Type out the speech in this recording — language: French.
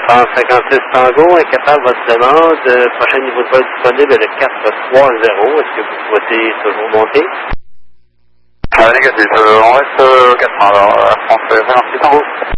56 Tango, incapable votre demande. Prochain niveau de vol disponible est le 430. Est-ce que vous souhaitez toujours monter? Négatif. On reste 400 alors. France 56 Tango.